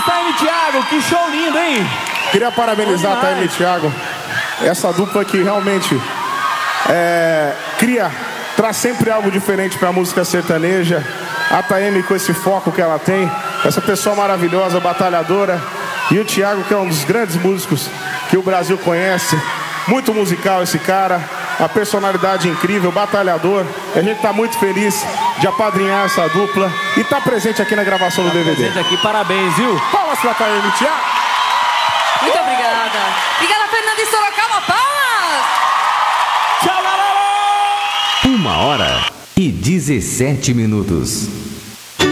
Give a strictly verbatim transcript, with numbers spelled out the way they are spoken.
Parabéns, Taime e Thiago, que show lindo, hein? Queria parabenizar a Taime e Thiago. Essa dupla que realmente é, cria, traz sempre algo diferente para a música sertaneja. A Taime com esse foco que ela tem, essa pessoa maravilhosa, batalhadora. E o Thiago, que é um dos grandes músicos que o Brasil conhece. Muito musical esse cara, a personalidade incrível, batalhador. E a gente tá muito feliz de apadrinhar essa dupla e tá presente aqui na gravação tá do D V D. Presente aqui, parabéns, viu? Palmas pra Taime e Thiago. Muito obrigada. Obrigada, Fernanda de Sorocaba, palmas! Tchau, galera! Uma hora e dezessete minutos.